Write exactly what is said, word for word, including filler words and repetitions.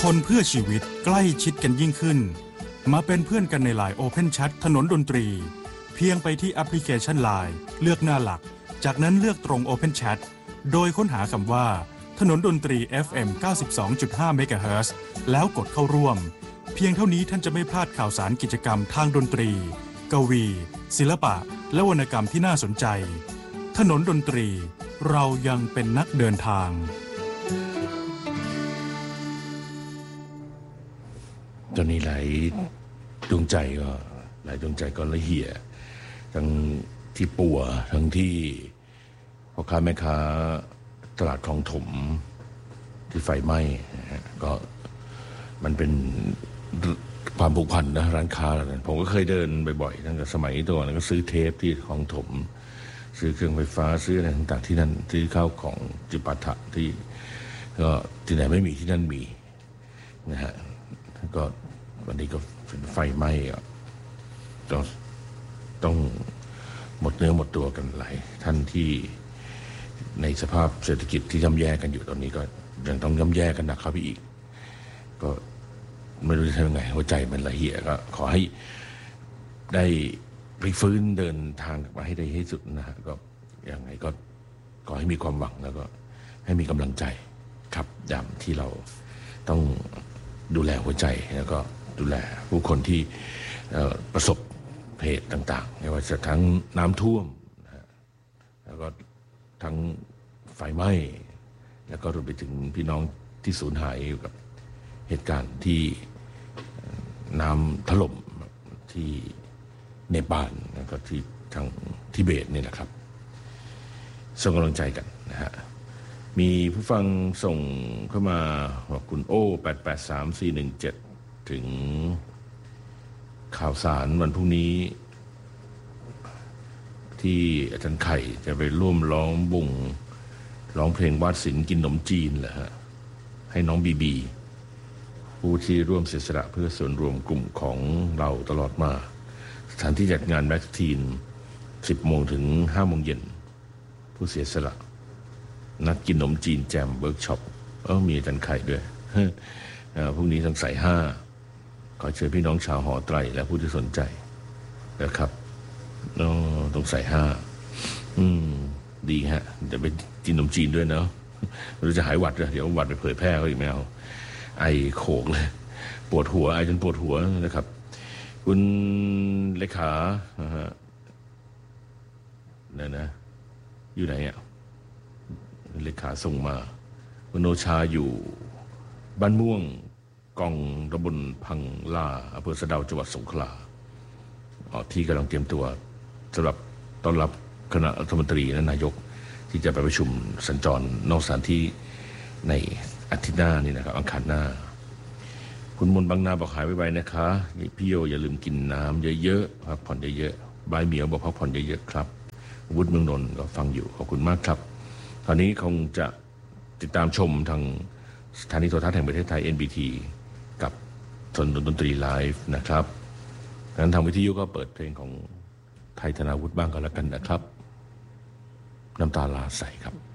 คนเพื่อชีวิตใกล้ชิดกันยิ่งขึ้นมาเป็นเพื่อนกันใน ไลน์ Open Chat ถนนดนตรีเพียงไปที่แอปพลิเคชัน ไลน์ เลือกหน้าหลักจากนั้นเลือกตรง Open Chat โดยค้นหาคำว่าถนนดนตรี เอฟ เอ็ม เก้าสิบสองจุดห้า เมกะเฮิรตซ์ แล้วกดเข้าร่วมเพียงเท่านี้ท่านจะไม่พลาดข่าวสารกิจกรรมทางดนตรีกวีศิลปะและวรรณกรรมที่น่าสนใจถนนดนตรีเรายังเป็นนักเดินทางตอนนี้หลายดวงใจก็หลายดวงใจก็ละเหี่ยทั้งที่ปัวทั้งที่พ่อค้าแม่ค้าตลาดคลองถมที่ไฟไหม้ก็มันเป็นความผูกพันนะร้านค้าอะไรนั้นผมก็เคยเดินบ่อยๆตั้งแต่สมัยตัวนั้นก็ซื้อเทปที่คลองถมซื้อเครื่องไฟฟ้าซื้ออะไรต่างๆที่นั่นซื้อข้าวของจิปาถะที่ก็ที่ไหนไม่มีที่นั่นมีนะฮะก็วันนี้ก็เป็นไฟไหม้ก็ต้องต้องหมดเนื้อหมดตัวกันหลายท่านที่ในสภาพเศรษฐกิจที่ย่ำแย่กันอยู่ตอนนี้ก็ยังต้องย่ำแย่กันหนักเข้าไปอีกก็ไม่รู้จะทำยังไงหัวใจมันละเหี่ยก็ขอให้ได้พลิกฟื้นเดินทางมาให้ได้ที่สุดนะฮะก็ยังไงก็ขอให้มีความหวังแล้วก็ให้มีกำลังใจครับยามที่เราต้องดูแลหัวใจแล้วก็ดูแลผู้คนที่ประสบเหตุต่างๆไม่ว่าจะทั้งน้ำท่วมนะแล้วก็ทั้งไฟไหม้แล้วก็รวมไปถึงพี่น้องที่สูญหายอยู่กับเหตุการณ์ที่น้ำถล่มที่เนปาลแล้วก็ที่ทางทิเบตนี่แหละครับส่งกำลังใจกันนะฮะมีผู้ฟังส่งเข้ามาบอกคุณโอ้แปด แปด สาม สี่ หนึ่ง เจ็ดถึงข่าวสารวันพรุ่งนี้ที่อาจารย์ไข่จะไปร่วมร้องวงร้องเพลงวาดศิลป์กินขนมจีนเหรอฮะให้น้องบีบีผู้ที่ร่วมเสียสละเพื่อส่วนรวมกลุ่มของเราตลอดมาสถานที่จัดงานแม็กซ์ทีน สิบโมงถึงห้าโมงเย็นผู้เสียสละนัดกินขนมจีนแจมเวิร์กช็อปเออมีอาจารย์ไข่ด้วยพรุ่งนี้ทั้งสายห้าขอเชิญพี่น้องชาวหอไตรและผู้ที่สนใจนะครับตรงสายห้าอืมดีฮะจะไปกินขนมจีนด้วยเนาะเราจะหายหวัดเดี๋ยวหวัดไปเผยแพร่เขาอีกไม่เอาไอโขกเลยปวดหัวไอจนปวดหัวนะครับคุณเลขาฮะนั่นนะอยู่ไหนอ่ะเลขาส่งมาคุณโนชาอยู่บ้านม่วงกองตำบลพังลาอำเภอสะเดาจังหวัดสงขลาที่กำลังเตรียมตัวสำหรับต้อนรับคณะรัฐมนตรีและนายกที่จะไปประชุมสัญจรนอกสถานที่ในอาทิตย์หน้านี่นะครับอังคารหน้าคุณมนต์บางนาบอกหายไวๆนะคะพี่โยอย่าลืมกินน้ำเยอะๆพักผ่อนเยอะๆบายเหมียวบอกพักผ่อนเยอะๆครับวุฒิเมืองนนท์ก็ฟังอยู่ขอบคุณมากครับตอนนี้คงจะติดตามชมทางสถานีโทรทัศน์แห่งประเทศไทย เอ็น บี ที กับถนนดนตรีไลฟ์นะครับงั้นทางวิทยุก็เปิดเพลงของไทยธนาวุฒิบ้างก็แล้วกันนะครับน้ำตาลาใสครับ